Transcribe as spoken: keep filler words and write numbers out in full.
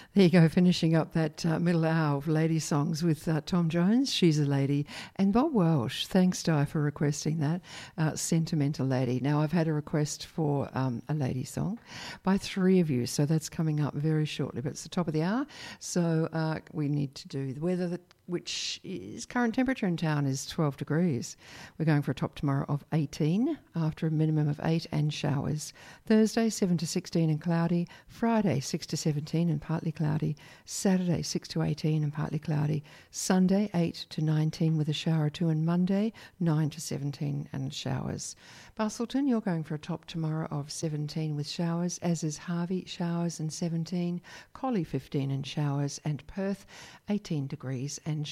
There you go, finishing up that uh, middle hour of lady songs with uh, Tom Jones, She's a Lady, and Bob Welsh. Thanks, Di, for requesting that, uh, Sentimental Lady. Now, I've had a request for um, a lady song by three of you, so that's coming up very shortly, but it's the top of the hour, so uh, we need to do the weather, that, which is current temperature in town is twelve degrees. We're going for a top tomorrow of eighteen, after a minimum of eight and showers. Thursday, seven to sixteen and cloudy. Friday, six to seventeen and partly cloudy. Saturday, six to eighteen and partly cloudy. Sunday, eight to nineteen with a shower or two. And Monday, nine to seventeen and showers. Bustleton, you're going for a top tomorrow of seventeen with showers, as is Harvey, showers and seventeen. Collie, fifteen and showers. And Perth, eighteen degrees and